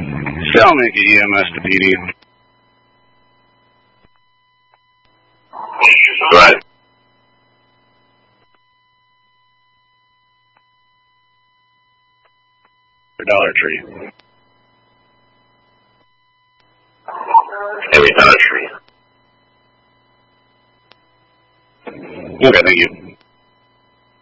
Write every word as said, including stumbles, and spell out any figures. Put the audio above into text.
Salmon E M S to P D. Go ahead. Dollar Tree. Every Dollar Tree. Okay, thank you.